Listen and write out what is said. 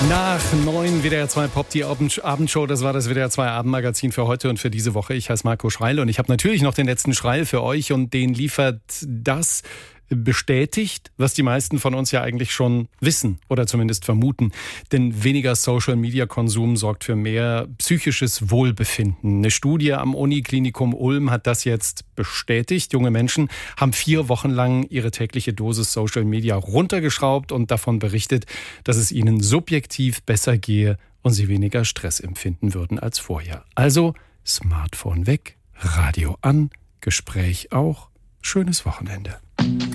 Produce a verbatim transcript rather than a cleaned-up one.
Nach neun W D R zwei Pop, die Abendshow, das war das W D R zwei Abendmagazin für heute und für diese Woche. Ich heiße Marco Schreil und ich habe natürlich noch den letzten Schreil für euch und den liefert das bestätigt, was die meisten von uns ja eigentlich schon wissen oder zumindest vermuten. Denn weniger Social-Media-Konsum sorgt für mehr psychisches Wohlbefinden. Eine Studie am Uniklinikum Ulm hat das jetzt bestätigt. Junge Menschen haben vier Wochen lang ihre tägliche Dosis Social-Media runtergeschraubt und davon berichtet, dass es ihnen subjektiv besser gehe und sie weniger Stress empfinden würden als vorher. Also Smartphone weg, Radio an, Gespräch auch. Schönes Wochenende.